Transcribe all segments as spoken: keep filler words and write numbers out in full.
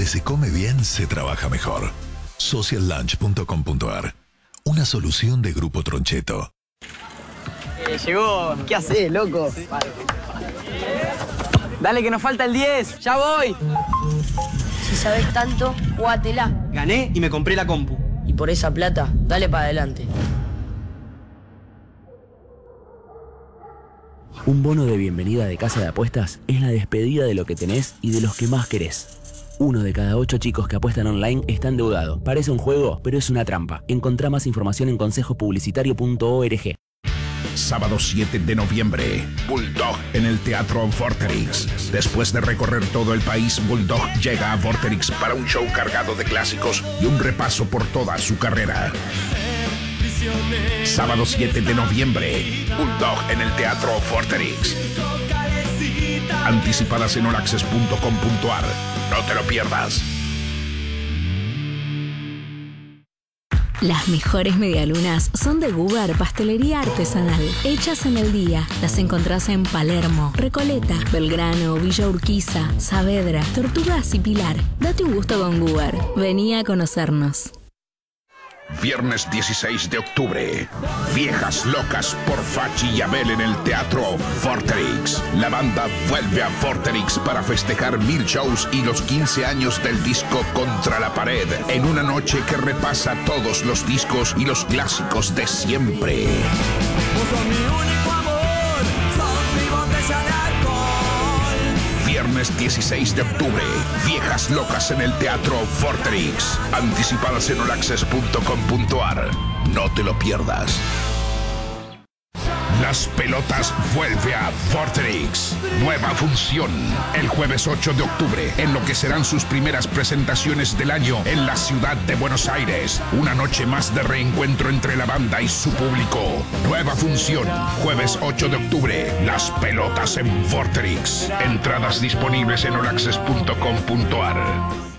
se come bien, se trabaja mejor. social lunch punto com punto a r. Una solución de Grupo Troncheto. Eh, llegó. ¿Qué haces, loco? Sí. Vale. Dale que nos falta el diez. ¡Ya voy! Si sabes tanto, jugátela. Gané y me compré la compu. Y por esa plata, dale para adelante. Un bono de bienvenida de Casa de Apuestas es la despedida de lo que tenés y de los que más querés. Uno de cada ocho chicos que apuestan online está endeudado. Parece un juego, pero es una trampa. Encontrá más información en consejo publicitario punto org. Sábado siete de noviembre, Bulldog en el Teatro Vorterix. Después de recorrer todo el país, Bulldog llega a Vorterix para un show cargado de clásicos y un repaso por toda su carrera. Sábado siete de noviembre, Bulldog en el Teatro Vorterix. Anticipadas en all access punto com punto a r. No te lo pierdas. Las mejores medialunas son de Gubar Pastelería Artesanal, hechas en el día. Las encontrás en Palermo, Recoleta, Belgrano, Villa Urquiza, Saavedra, Tortugas y Pilar. Date un gusto con Gubar. Vení a conocernos. Viernes dieciséis de octubre, Viejas Locas por Fachi y Abel en el Teatro Vorterix. La banda vuelve a Vorterix para festejar mil shows y los quince años del disco Contra la Pared, en una noche que repasa todos los discos y los clásicos de siempre. Viernes dieciséis de octubre, Viejas Locas en el Teatro Vorterix. Anticipadas en all access punto com punto a r. No te lo pierdas. Las Pelotas vuelve a Vorterix. Nueva función. El jueves ocho de octubre, en lo que serán sus primeras presentaciones del año en la ciudad de Buenos Aires. Una noche más de reencuentro entre la banda y su público. Nueva función. Jueves ocho de octubre. Las Pelotas en Vorterix. Entradas disponibles en all access punto com punto a r.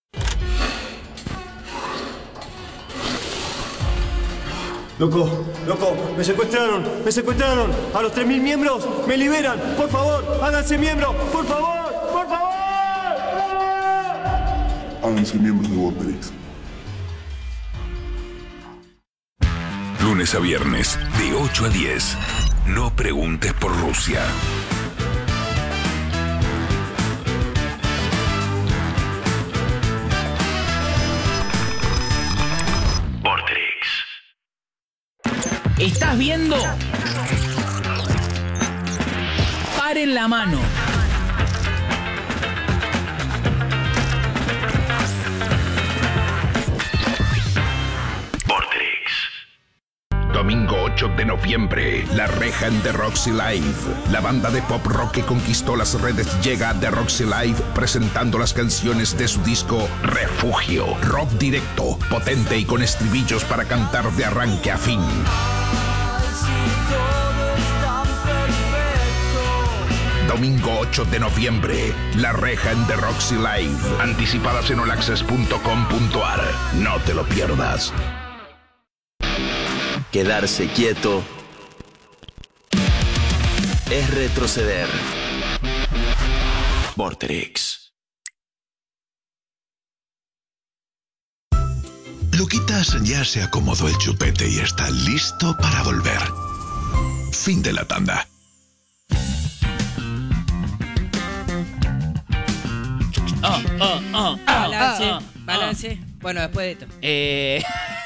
Loco, loco, me secuestraron, me secuestraron. A los tres mil miembros, me liberan. Por favor, háganse miembros, por favor, por favor. Háganse miembros de Vorterix. Lunes a viernes, de ocho a diez. No preguntes por Rusia. ¿Estás viendo? Paren la mano. Domingo ocho de noviembre, La Reja en The Roxy Live. La banda de pop rock que conquistó las redes llega a The Roxy Live presentando las canciones de su disco Refugio. Rock directo, potente y con estribillos para cantar de arranque a fin. Domingo ocho de noviembre, La Reja en The Roxy Live. Anticipadas en all access punto com punto a r. No te lo pierdas. Quedarse quieto es retroceder. Vorterix. Luquitas ya se acomodó el chupete y está listo para volver. Fin de la tanda. Oh, oh, oh, balance, oh, oh, balance. Oh. Bueno, después de esto. Eh...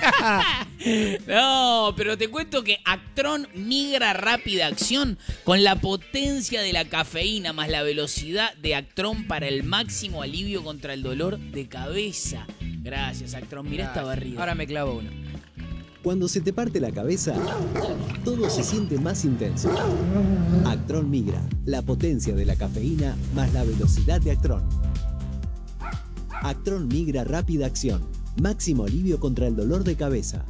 no, pero te cuento que Actron migra rápida acción con la potencia de la cafeína más la velocidad de Actron para el máximo alivio contra el dolor de cabeza. Gracias, Actron. Mirá esta barriga. Ahora me clavo uno. Cuando se te parte la cabeza, todo se siente más intenso. Actron Migra, la potencia de la cafeína más la velocidad de Actron. Actron Migra rápida acción. Máximo alivio contra el dolor de cabeza.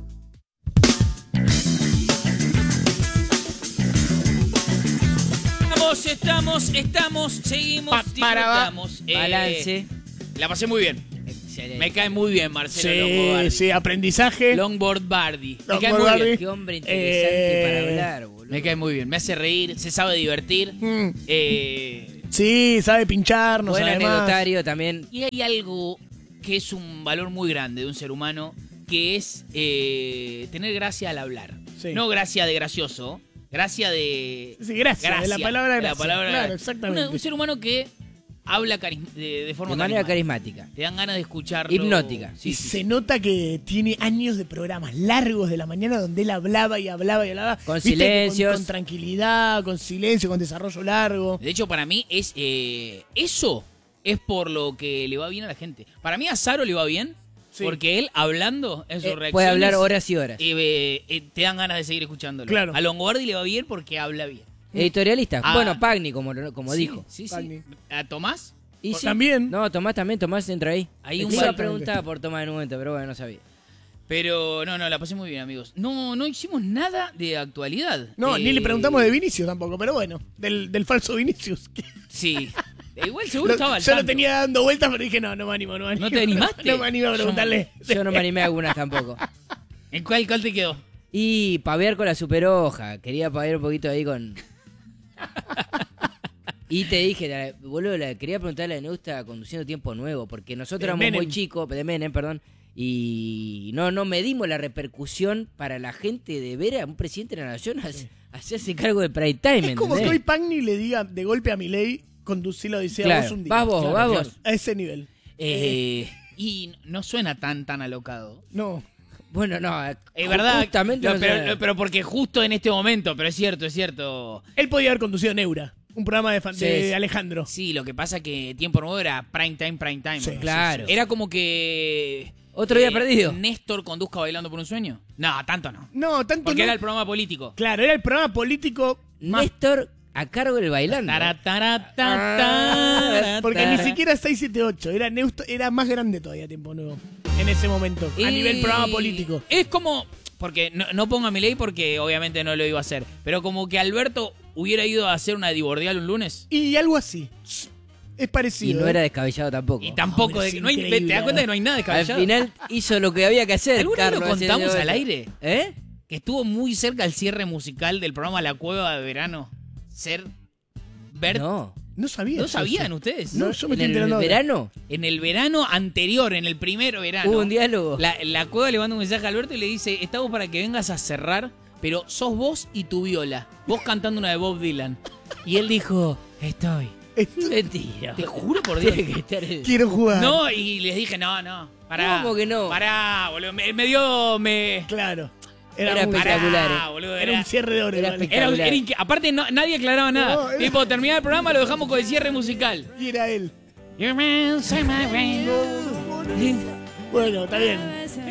Estamos, estamos, estamos, seguimos, Pa, para, disfrutamos. Eh, balance. La pasé muy bien. Excelente. Me cae muy bien Marcelo Sí, Longobardi. sí, aprendizaje. Longboard Bardi. Me Longboard cae muy Bardi. bien. Qué hombre interesante Eh, para hablar, boludo. Me cae muy bien. Me hace reír, se sabe divertir. Mm. Eh, Sí, sabe pincharnos, Buen además. anecdotario también. y hay algo que es un valor muy grande de un ser humano, que es eh, tener gracia al hablar. Sí. No gracia de gracioso, gracia de... Sí, gracia, de la palabra de la gracia. palabra Claro, gracia. exactamente. Un, un ser humano que habla carisma, de, de forma De manera carismática. carismática. Te dan ganas de escucharlo. Hipnótica. Sí, y sí, se sí. nota que tiene años de programas largos de la mañana donde él hablaba y hablaba y hablaba. Con ¿Viste? silencios. Con, con tranquilidad, con silencio, con desarrollo largo. De hecho, para mí, es eh, eso es por lo que le va bien a la gente. Para mí a Saro le va bien, Sí. porque él hablando en sus Eh, reacciones... puede hablar horas y horas. eh, eh, eh, te dan ganas de seguir escuchándolo. Claro. A Longobardi le va bien porque habla bien. Editorialista. Ah. Bueno, Pagni, como, como Sí, dijo. Sí, sí. Pagni. ¿A Tomás? Y Por- sí. También. No, Tomás también, Tomás entra ahí. Hay un Le iba a salto. preguntar por Tomás en un momento, pero bueno, no sabía. Pero no, no, la pasé muy bien, amigos. No, no hicimos nada de actualidad. No, Eh, ni le preguntamos de Vinicius tampoco, pero bueno, del, del falso Vinicius. Sí. Eh, Igual seguro Lo- estaba al yo lo tanto. tenía dando vueltas, pero dije, no, no me animo, no me animo. ¿No te animaste? No me animo a preguntarle. Yo no me animé a algunas tampoco. ¿En cuál, cuál te quedó? Y pavear con la superhoja. Quería pavear un poquito ahí con... Y te dije, la- boludo, la, quería preguntarle a Neusta conduciendo Tiempo Nuevo, porque nosotros De éramos Menem. muy chicos, de Menem, perdón, y no, no medimos la repercusión para la gente de ver a un presidente de la nación hac- hacerse cargo de prime time, Es como que ¿entendés? hoy Pagni le diga de golpe a Milei, conducir la odisea Claro, vos un día. vas vos, Claro, vas claro. vos. A ese nivel. Eh, y no suena tan, tan alocado. No. Bueno, no, Es verdad. justamente no, no pero, suena. pero porque justo en este momento, pero es cierto, es cierto. Él podía haber conducido Neura, un programa de, fan- Sí, de sí. Alejandro. Sí, lo que pasa que Tiempo Nuevo era prime time, prime time. Sí, claro. Era como que... Otro día eh, perdido. ¿Néstor conduzca Bailando por un Sueño? No, tanto no. No, tanto Porque no. era el programa político. Claro, era el programa político más... Néstor a cargo del bailando. Tara, tara, ta, ta, Porque ta. ni siquiera seis siete ocho, era, Neusto, era más grande todavía Tiempo Nuevo. En ese momento, a Y nivel programa político. Es como... Porque no, no pongo a mi ley porque obviamente no lo iba a hacer. Pero como que Alberto hubiera ido a hacer una divordial un lunes. Y algo así. Es Y parecido. no ¿eh? era descabellado tampoco. Y tampoco... pero de- es no hay- increíble, ¿Te das cuenta ¿eh? que no hay nada Al descabellado? final hizo lo que había que hacer, ¿Alguna vez Carlos. lo contamos ese al momento. aire? ¿Eh? Que estuvo muy cerca el cierre musical del programa La Cueva de Verano. Ser... Ver... No. No sabía. ¿No eso, sabían eso. ustedes? No, yo me ¿En estoy el enterando ahora. verano? En el verano anterior, en el primer verano. Hubo un diálogo. La, la Cueva le manda un mensaje a Alberto y le dice, estamos para que vengas a cerrar, pero sos vos y tu viola. Vos cantando una de Bob Dylan. Y él dijo, estoy. Esto- Mentira. Te juro por Dios. Tiene que estar el- Quiero jugar. No, y les dije, no, no. Pará. ¿Cómo que no? Pará, boludo. Me, me dio... Me... Claro. Era, Era muy- espectacular, Pará, eh. boludo. era un cierre de oro. Era igual. espectacular. Era, era inque- aparte, no- nadie aclaraba nada. No, era- Tipo, terminaba el programa, lo dejamos con el cierre musical. Y era él. You man, say my way. Bueno, está bien.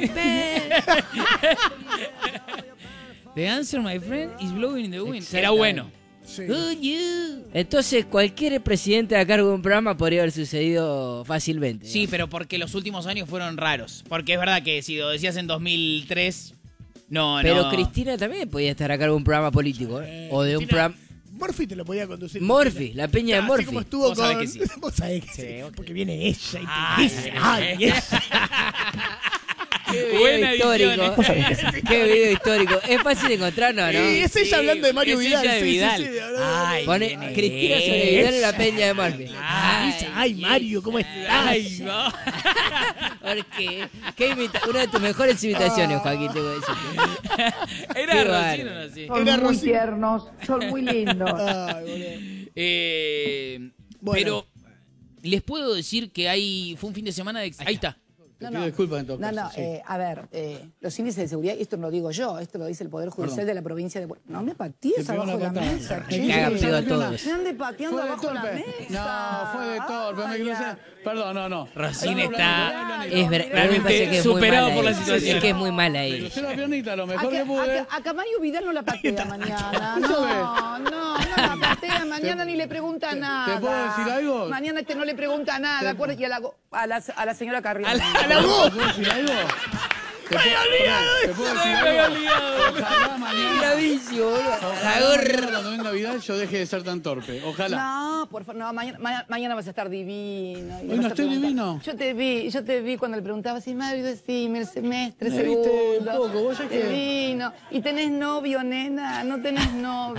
The answer, my friend, is blowing in the wind. Era Exactamente. bueno. Sí. Good you. Entonces, cualquier presidente a cargo de un programa podría haber sucedido fácilmente. Sí, pero porque los últimos años fueron raros. Porque es verdad que si lo decías en dos mil tres, no, Pero no. Cristina también podía estar a cargo de un programa político. ¿eh? O de un Cristina- programa... Morphy te lo podía conducir. Morphy, la peña de Así Morphy. como estuvo Vos con... sabés que sí. Vos sabés que sí. Sí, ok. Porque viene ella y te Ay, dice, ay, ella. Qué video Buena histórico. edición, Qué video histórico. Es fácil de encontrar, ¿no? Y es ella hablando de Mario es Vidal. ella de sí, sí, Vidal. sí, hablando de- Ay, Pone viene Cristina sobre ella. Vidal en la peña de Morphy. Ay, ay, Mario, ¿cómo estás? Ay, no. Porque, ¿qué imita- una de tus mejores imitaciones, Joaquín, te voy a decir. Era Qué Rocino, bárbaro. ¿no? Sí. Era Son muy Rosy. tiernos, son muy lindos. Ay, boludo. Eh, Bueno. Pero les puedo decir que hay fue un fin de semana de... Ahí está. No, no, no, no eh, a ver, eh, los índices de seguridad, esto no lo digo yo, esto lo dice el Poder Judicial de la provincia de... Bu- No me patees abajo de la mesa, Me caga pedo a todos. Me ande pateando abajo la mesa. No, fue de torpe, me crucé. Perdón, no, no. Rocín está Es verdad, realmente me parece que es muy superado mala por la ahí. situación. Es que es muy mala Me ahí. crucé la piernita, lo mejor A, que, que pude. a, que- a que a Mario Vidal no la patea mañana. No, no, no la patea mañana ni le pregunta nada. ¿Te puedo decir algo? Mañana este no le pregunta nada. acuérdate, Y a la, go- a la, a la señora Carrión. A la- a la ¿Te puedo decir algo? ¿Te puedo, ¿Te puedo decir Me había algo? olvidado. Ojalá mañana, Gravicio, boludo. ojalá mañana cuando venga Vidal yo deje de ser tan torpe. Ojalá. No, por favor, no, mañana, mañana, mañana vas a estar divino. Y le Hoy no vas a estoy preguntar- divino. Yo te vi, yo te vi cuando le preguntaba si Mario, decime el semestre, Me viste segundo. un poco, ¿vos ya qué? Divino. Y tenés novio, nena, no tenés novio.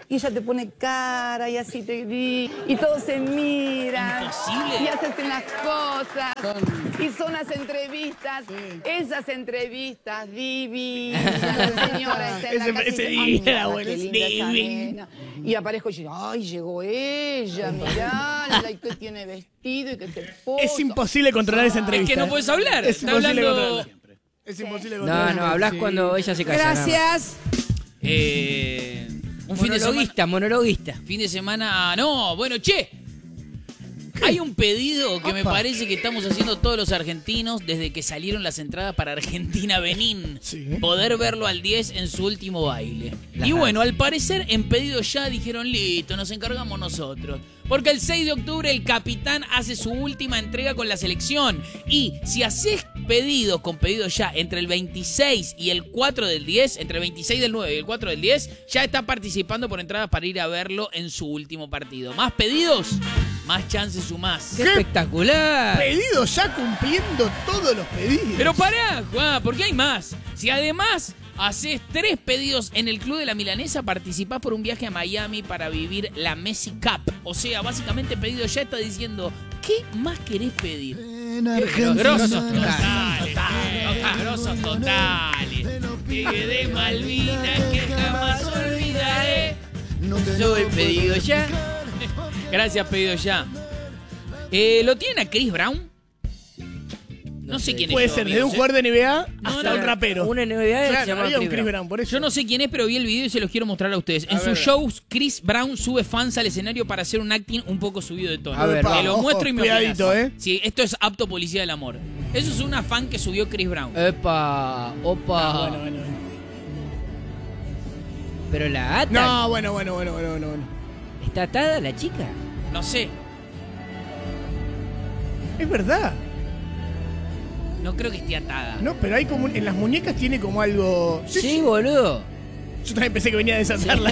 y ella te pone cara y así te di, y todos se miran. Imposible. Y hacen las cosas. Y son las entrevistas. Esas entrevistas divinas. Señora, está en la Ese- casa y ese dice, divino "Ay, era mira, bueno, qué linda esa divino". nena". Y aparezco y digo, ay, llegó ella, mirá, y que tiene vestido y que te posa. Es imposible controlar esa entrevista. Es que no ¿eh? puedes hablar. Es Está imposible hablando- controlarla. Es imposible No, controlarla. no, hablas Sí. cuando ella se casa. nada más. Gracias. Eh, un fin de semana. Monologuista, monologuista. Fin de semana. No, bueno, che. Hay un pedido que me Opa. parece que estamos haciendo todos los argentinos desde que salieron las entradas para Argentina-Benín. Sí. Poder verlo al diez en su último baile. Las Y bueno, al parecer en pedido ya dijeron, listo, nos encargamos nosotros. Porque el seis de octubre el capitán hace su última entrega con la selección. Y si haces pedidos con pedido ya entre el veintiséis y el cuatro del diez, entre el veintiséis del nueve y el cuatro del diez, ya está participando por entradas para ir a verlo en su último partido. Más pedidos, más chances sumás. ¡Qué espectacular! Pedido ya cumpliendo todos los pedidos. Pero pará, Juan, porque hay más. Si además haces tres pedidos en el Club de la Milanesa, participás por un viaje a Miami para vivir la Messi Cup. O sea, básicamente pedido ya está diciendo, ¿qué más querés pedir? Pero grosos totales, eh, grosos totales. Llegué de Malvinas que jamás olvidaré. Yo he pedido ya. Gracias, pedido ya. Eh, ¿Lo tienen a Chris Brown? No sé quién es. Puede yo, ser, desde amigos, un ¿eh? jugador de N B A No, hasta no, un rapero. Un N B A Claro, se llama había un Chris Chris Brown. Brown, por eso. Yo no sé quién es, pero vi el video y se los quiero mostrar a ustedes. En A sus ver. shows, Chris Brown sube fans al escenario para hacer un acting un poco subido de tono. A ver, Te lo ojo, muestro y me cuidadito, opinás. ¿eh? Sí, esto es apto policía del amor. Eso es una fan que subió Chris Brown. Epa, opa. Ah, bueno, bueno, bueno. Pero la ata. No, bueno, bueno, bueno, bueno, bueno. bueno. ¿Está atada la chica? No sé, Es verdad. no creo que esté atada. No, pero hay como. En las muñecas tiene como algo. Sí, boludo. Yo también pensé que venía a desatarla.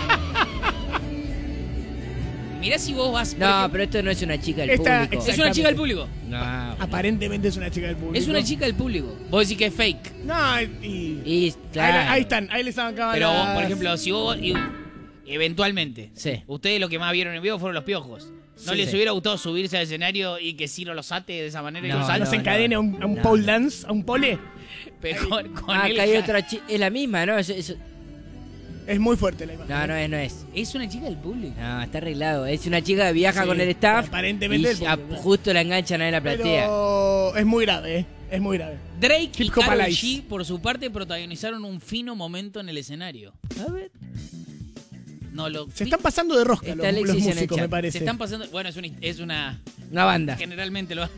Mirá si vos vas... por No, ejemplo- pero esto no es una chica del Esta- público. Es una chica del público. No, Aparentemente es una chica del público. Es una chica del público. Vos decís que es fake. No, y. y claro. Ahí, ahí están, ahí les estaban Pero vos, por ejemplo, si vos... y- eventualmente. Sí. Ustedes lo que más vieron en vivo fueron los piojos. ¿No Sí. les Sí. hubiera gustado subirse al escenario y que Ciro los ate de esa manera y No, los nos salsa? encadene a un, a un no. pole dance, a un pole. Pero con, con Ah, el acá hay ja- otra chica. Es la misma, ¿no? Es, es- Es muy fuerte la imagen. No, no es, no es. Es una chica del público. No, está arreglado. Es una chica que viaja Sí, con el staff. aparentemente Y el ya público. justo la enganchan ahí en la platea. Pero es muy grave, ¿eh? Es muy grave. Drake y Hip Hop Karol Alive. G, por su parte, protagonizaron un fino momento en el escenario. A ver. No, lo Se están pasando de rosca Está los, Alexis los en el músicos, chat. me parece. Se están pasando... Bueno, es una... Es una Una banda. generalmente lo...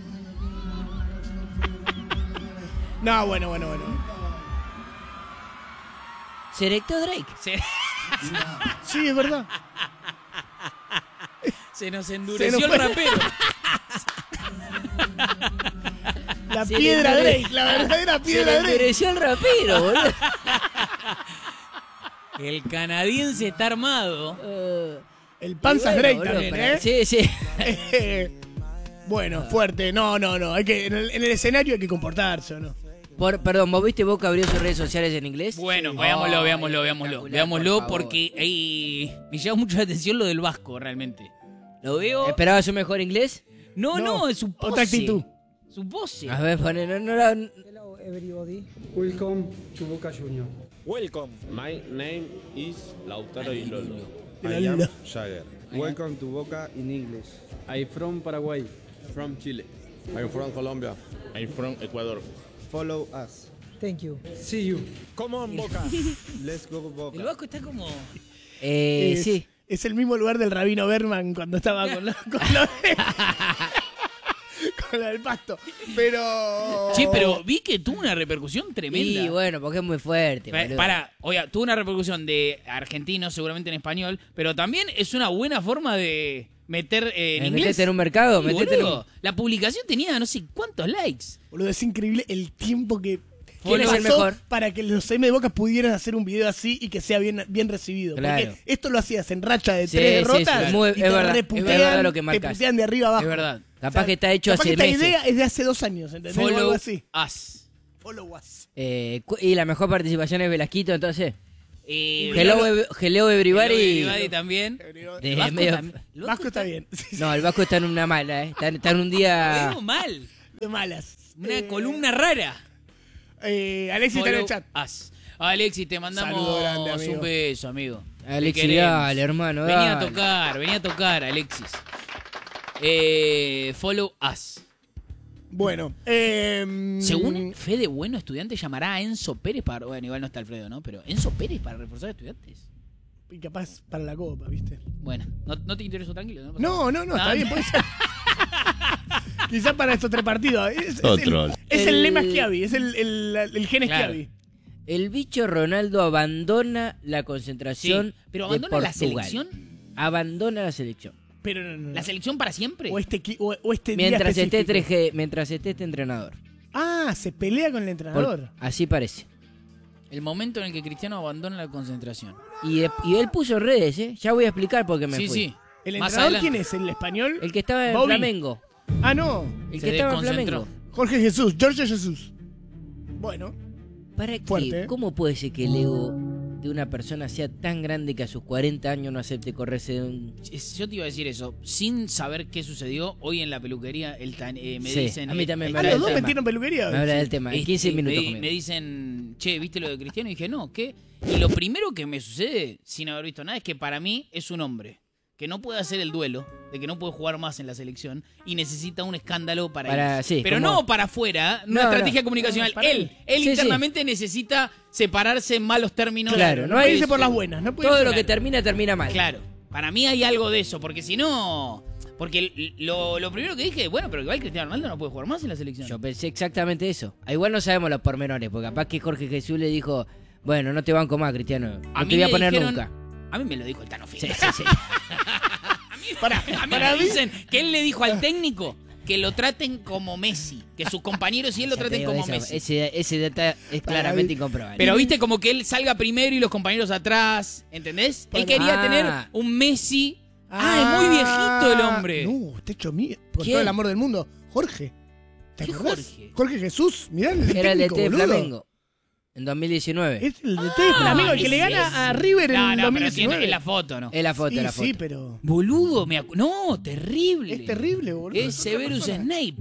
No, bueno, bueno, bueno. ¿Se erectó Drake? Se, Sí, es verdad. se nos Se endureció nos el fue. rapero. La Se piedra le endure- Drake, la verdadera Se piedra le Drake. endureció el rapero, boludo. El canadiense está armado. Eh, El Panzas y bueno, Drake boludo, también, para- ¿eh? Sí, sí. Bueno, fuerte. No, no, no. Hay que, en, el, en el escenario hay que comportarse, ¿o no? Por, perdón, ¿vos viste Boca abrió sus redes sociales en inglés? Bueno, Sí. veámoslo, Ay, veámoslo, veámoslo. espectacular, Veámoslo por favor. porque eh, me llama mucho la atención lo del vasco, realmente. Lo veo... ¿Esperabas un mejor inglés? No, no, No, es su pose. otra actitud. Su pose. A ver, poné, no, no la... Hello everybody. Welcome to Boca Juniors. Welcome. My name is Lautaro Ilolo. I I am am Jagger. Welcome to Boca in English. I from Paraguay. From Chile. I'm from Colombia. I'm from Ecuador. Follow us. Thank you. See you. Come on, Boca. Let's go Boca. El vasco está como... Eh, es, sí. es el mismo lugar del Rabino Berman cuando estaba con la, con la, con la del pasto. Pero. Sí, pero vi que tuvo una repercusión tremenda. Y bueno, porque es muy fuerte. Pa- boludo. Para, oiga, tuvo una repercusión de argentinos, seguramente en español, pero también es una buena forma de meter eh, en Eh, inglés. metete en un mercado, Sí, metete en boludo. un- La publicación tenía no sé cuántos likes. Boludo, es increíble el tiempo que. ¿Quién que es el pasó mejor? para que los M de Boca pudieran hacer un video así y que sea bien, bien recibido. Claro. Porque esto lo hacías en racha de Sí, tres sí, derrotas sí, muy- y es te verdad, es reputean, verdad lo que te marcas. putean de arriba abajo. Es verdad. Capaz que está hecho capaz hace que esta meses. idea es de hace dos años, ¿entendés? O algo Follow así. us. Follow us. Eh, cu- y la mejor participación es Velasquito, entonces. Eh, Hello, Vlado- ev- hello everybody. Hello everybody también. De Vasco medio- tam- El Vasco está bien. No, el Vasco está en una mala, ¿eh? Está, está en un día... Vemos mal. De malas. Una Eh, columna rara. Eh, Alexis está en el Follow chat. us. Alexis, te mandamos Saludo grande, amigo. un beso, amigo. Te Alexis, queremos. dale, hermano, Vení a dale. tocar, vení a tocar, Alexis. Eh, follow us. Bueno, eh, Según Fede Bueno, estudiante llamará a Enzo Pérez para... Bueno, igual no está Alfredo, ¿no? Pero Enzo Pérez para reforzar estudiantes. Y capaz para la copa, ¿viste? Bueno, ¿no, no te interesó tranquilo? No, No, no, no, está Ah, bien, puede ser. Quizás para estos tres partidos. Es, es Otro. el, es el El- lema Schiavi, es el, el, el gen Claro. Schiavi. El bicho Ronaldo abandona la concentración Sí, pero de ¿abandona la Portugal. selección? Abandona la selección. Pero no, no, no. ¿La selección para siempre? O este, equi- o, o este día Mientras esté, específico. tres G mientras esté este entrenador. Ah, se pelea con el Por- entrenador. así parece. El momento en el que Cristiano abandona la concentración. Y, de- y él puso en redes, ¿eh? Ya voy a explicar por qué me Sí, fui. sí. ¿El Más entrenador adelante. quién es? ¿El español? El que estaba en Bobby. Flamengo. Ah, no. El Se que estaba en desconcentró. Flamengo. Jorge Jesús, George Jesús. Bueno, ¿Para qué? Fuerte, ¿eh? ¿Cómo puede ser que el ego de una persona sea tan grande que a sus cuarenta años no acepte correrse de un... Es- Yo te iba a decir eso. Sin saber qué sucedió, hoy en la peluquería el tan- eh, me Sí, dicen... a mí eh, también eh, me ah, habla los del dos tema. metieron peluquería. Me habla del tema. En Este, quince minutos me, conmigo. me dicen, che, ¿viste lo de Cristiano? Y dije, no, ¿qué? Y lo primero que me sucede, sin haber visto nada, es que para mí es un hombre que no puede hacer el duelo, de que no puede jugar más en la selección y necesita un escándalo para, Para- él. sí, Pero como- no para afuera, una No, estrategia no. comunicacional. No, para él, él. él Sí, internamente necesita separarse en malos términos. Claro, No no puede hay- irse por las buenas. No puede Todo irse- lo que termina, termina mal. Claro, para mí hay algo de eso, porque si no... Porque lo, lo primero que dije, bueno, pero igual Cristiano Ronaldo no puede jugar más en la selección. Yo pensé exactamente eso. Ah, igual no sabemos los pormenores, porque capaz que Jorge Jesús le dijo, bueno, no te banco más, Cristiano. No A mí te voy a me poner dijeron- nunca. A mí me lo dijo el Tano Sí, Fila. sí, sí. Para, A mí para me mí, dicen que él le dijo al técnico que lo traten como Messi, que sus compañeros y él lo Ya te traten digo, como esa- Messi. Ese, ese data es Para claramente mí- incomprobable. Pero viste como que él salga primero y los compañeros atrás, ¿entendés? Él Para- quería Ah. tener un Messi. Ah, es muy viejito el hombre. No, está hecho mío. Con ¿Quién? todo el amor del mundo. Jorge. ¿Te ¿Qué acordás? Jorge? Jorge Jesús. Mirá el Era el técnico, D T de boludo. Flamengo. En dos mil diecinueve. Es el D T de Flamengo, el que le ese gana es. a River en No, no, pero dos mil diecinueve. tiene- es la foto, ¿no? Es la foto, Sí, la foto. sí, pero... Boludo, me acu- No, terrible. Es terrible, boludo. Es Severus Snape.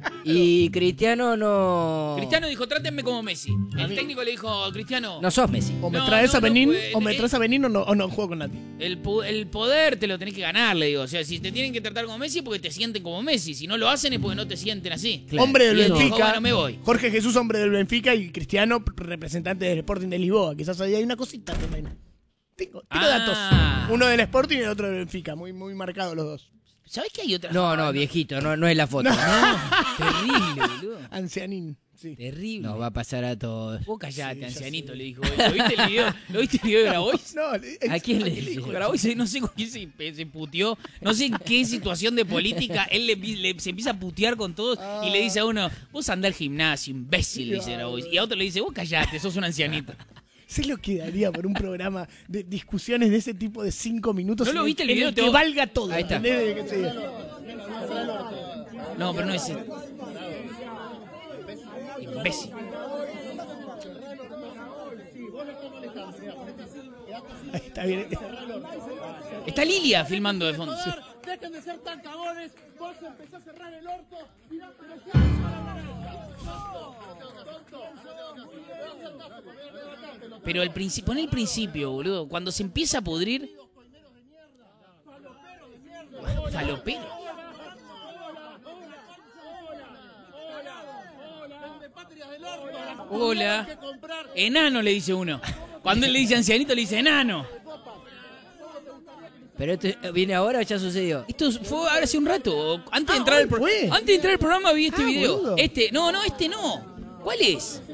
Y Cristiano no... Cristiano dijo, trátenme como Messi. El técnico le dijo, Cristiano, No sos Messi. O me No, traes no, a Benín, no puede. o me Eh, traes a Benín o no, o no juego con nadie. el, po- el poder te lo tenés que ganar, le digo. O sea, si te tienen que tratar como Messi es porque te sienten como Messi. Si no lo hacen es porque no te sienten así. Claro. Hombre del Y él dijo, Benfica. bueno, me voy. Jorge Jesús, hombre del Benfica, y Cristiano, representante del Sporting de Lisboa. Quizás ahí hay una cosita también. Tengo, tengo Ah. datos. Uno del Sporting y el otro del Benfica. Muy, muy marcados los dos. ¿Sabés que hay otra? No, no, viejito, no, no es la foto. No. Terrible, boludo. Ancianín, sí. Terrible. Nos va a pasar a todos. Vos callate, Sí, ya ancianito, sé. le dijo. ¿Lo viste el video? ¿Lo viste el video de Grabois? No, ¿A quién le dijo? Grabois, no sé con quién se, se puteó. No sé en qué situación de política. Él le, le- se empieza a putear con todos y le dice a uno, vos andá al gimnasio, imbécil, le dice Grabois. Y a otro le dice, vos callate, sos un ancianito. ¿Sabes lo que daría por un programa de discusiones de ese tipo de cinco minutos? ¿No lo en viste el en video? que Te- valga todo. Ahí está. ¿Entendés? Que sí. No, pero no es imbécil. Ahí está bien. Está Lilia filmando de fondo. Dejen de ser tan cagones, vos empezás a cerrar el orto y no Pero el principio, pon el principio, boludo. Cuando se empieza a pudrir. Falopero. Hola. Enano le dice uno. Cuando él le dice ancianito, le dice enano. ¿Pero esto viene ahora o ya sucedió? Esto fue ahora hace un rato. Antes de entrar al pro- antes de entrar al programa vi este Ah, video. boludo. Este, no, no, este no. ¿Cuál es?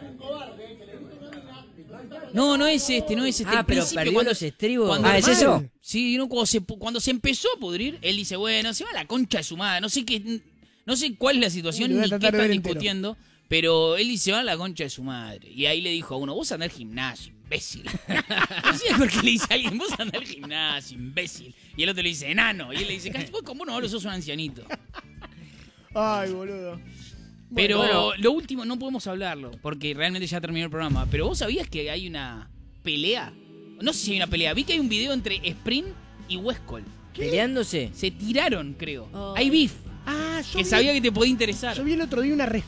No, no es este, no es este. Ah, El pero principio, perdió cuando- los estribos. cuando- Ah, ¿es eso? Sí, no, cuando, se, cuando se empezó a pudrir, él dice, bueno, se va a la concha de su madre. No sé qué, no sé cuál es la situación Lo voy a ni qué tratar de están ver entero. discutiendo, pero él dice, va a la concha de su madre. Y ahí le dijo a uno, vos andás al gimnasio, imbécil. No sé por qué le dice a alguien, vos andás al gimnasio, imbécil. Y el otro le dice, enano. Y él le dice, "Casi, vos como no hablo, sos un ancianito. Ay, boludo. Pero Bueno, lo último, no podemos hablarlo, porque realmente ya terminó el programa. Pero vos sabías que hay una pelea No sé si hay una pelea. Vi que hay un video entre Sprint y Westcol. ¿Peleándose? Se tiraron, creo. Oh. Hay beef. Ah, yo Que vi- sabía que te podía interesar. Yo vi el otro día una